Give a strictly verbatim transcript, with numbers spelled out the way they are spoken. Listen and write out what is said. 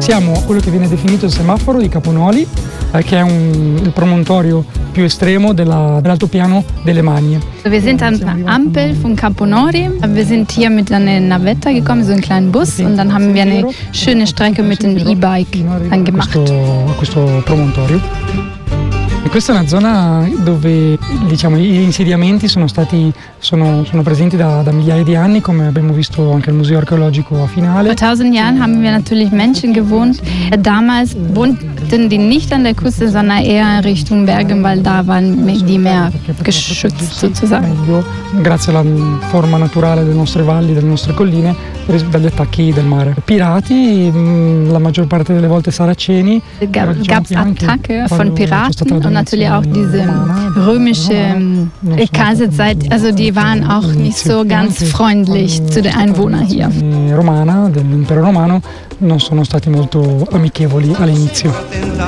Siamo a quello che viene definito il semaforo di Caponoli, eh, che è un, il promontorio più estremo della, dell'altopiano delle Magne. Wir sind an der Ampel von Caponori. Wir sind hier mit einer Navetta gekommen, so einen kleinen Bus, und dann haben wir eine schöne Strecke mit dem E-Bike gemacht. A questo promontorio. E questa è una zona dove, diciamo, gli insediamenti sono stati sono, sono presenti da, da migliaia di anni, come abbiamo visto anche al Museo Archeologico a Finale. Vor tausend Jahren haben wir natürlich Menschen gewohnt. Damals wohnten die nicht an der Küste, sondern eher Richtung Bergen, weil da waren die mehr geschützt sozusagen. Meglio, grazie alla forma naturale delle nostre valli, delle nostre colline, dagli attacchi del mare. Pirati, la maggior parte delle volte saraceni. Gab es Attacke von Piraten und natürlich auch diese römische Kaiserzeit, also die waren auch nicht so ganz freundlich zu den Einwohnern hier. Romana, dell'impero romano, non sono stati molto amichevoli all'inizio.